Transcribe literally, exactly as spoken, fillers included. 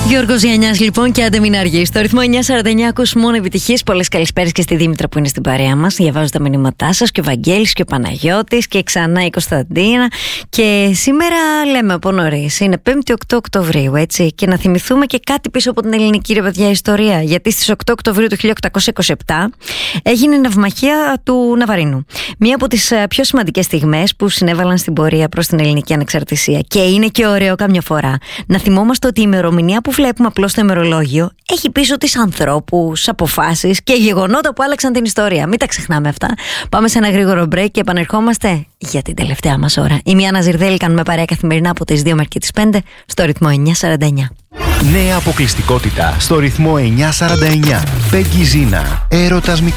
Γιώργος Γιαννιάς λοιπόν και άντε μην αργείς. Στο ρυθμό εννιά σαράντα εννιά ακούς μόνο επιτυχίες. Πολλές καλησπέρες και στη Δήμητρα που είναι στην παρέα μας. Διαβάζω τα μηνύματά σας και ο Βαγγέλης και ο Παναγιώτης και ξανά η Κωνσταντίνα. Και σήμερα λέμε από νωρίς. Είναι πέμπτη οκτώ Οκτωβρίου, έτσι. Και να θυμηθούμε και κάτι πίσω από την ελληνική, ρε παιδιά, ιστορία. Γιατί στις οκτώ Οκτωβρίου του χίλια οκτακόσια είκοσι επτά έγινε η ναυμαχία του Ναβαρίνου. Μία από τις πιο σημαντικές στιγμές που συνέβαλαν στην πορεία προς την ελληνική ανεξαρτησία. Και είναι και ωραίο καμιά φορά να θυμόμαστε ότι η ημερομηνία που βλέπουμε απλώς στο ημερολόγιο έχει πίσω της ανθρώπους, αποφάσεις και γεγονότα που άλλαξαν την ιστορία. Μην τα ξεχνάμε αυτά. Πάμε σε ένα γρήγορο break και επανερχόμαστε για την τελευταία μας ώρα. Η Μιάννα Ζιρδέλη, κάνουμε παρέα καθημερινά από τις δύο μέχρι και τις πέντε στο ρυθμό εννιά σαράντα εννιά. Νέα αποκλειστικότητα στο ρυθμό εννιά σαράντα εννιά. Πέγγι Ζίνα, έρωτας